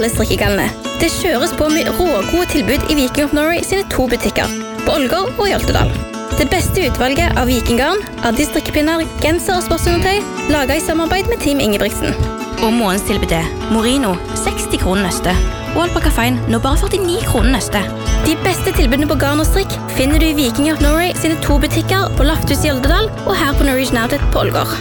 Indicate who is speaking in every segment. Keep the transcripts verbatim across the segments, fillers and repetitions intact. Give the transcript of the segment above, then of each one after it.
Speaker 1: alle strikkegallene. Det kjøres på med rågode tilbud i Viking of Norway sine to butikker, på Ålgård og i Oltedal. Det beste utvalget av vikinggarn, Addi strikkepinner, genser og sportsundertøy, laget i samarbeid med Team Ingebrigtsen. Og månedstilbudet, Morino, seksti kroner nøste, og Alpakafein, nå bare førtini kroner nøste. De beste tilbudene på garn og strikk finner du i Viking of Norway sine to butikker på Lafthus i Oltedal og her på Norwegian Outlet på Ålgård.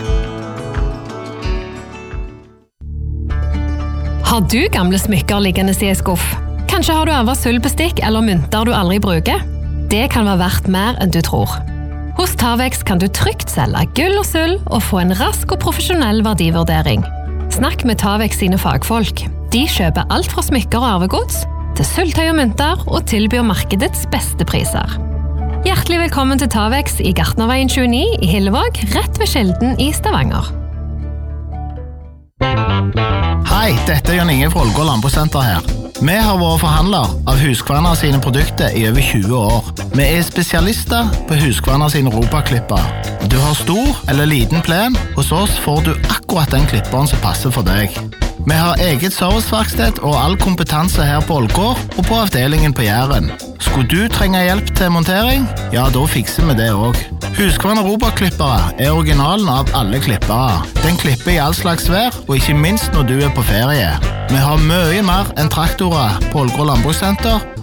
Speaker 2: Har du gamle smykker liggende i en skuff? Kanskje har du arvet sølvbestikk eller mynter du aldri bruker? Det kan være verdt mer enn du tror. Hos Tavex kan du trygt selge gull og sølv og få en rask og profesjonell verdivurdering. Snakk med Tavex sine fagfolk. De kjøper alt fra smykker og arvegods til sølvtøy og mynter og tilbyr markedets beste priser. Hjertelig velkommen til Tavex i Gartnerveien tjueni i Hillevåg, rett ved Skjelden i Stavanger.
Speaker 3: Hei, dette er Jan Inge fra Ålgård Landbrukssenter her. Vi har vært forhandler av Husqvarna sine produkter i over tjue år. Vi er spesialister på Husqvarna sine ropaklipper. Du har stor eller liten plen, hos oss får du akkurat den klipperen som passer for deg. Vi har eget serviceverksted og all kompetanse her på Ålgård og på avdelingen på Jæren. Skulle du trenge hjelp til montering? Ja, da fikser vi det også. Husqvarna robaklippere er originalen av alle klippere. Den klipper i all slags vær, og ikke minst når du er på ferie. Vi har mye mer enn traktorer på Ålgård Landbrukssenter,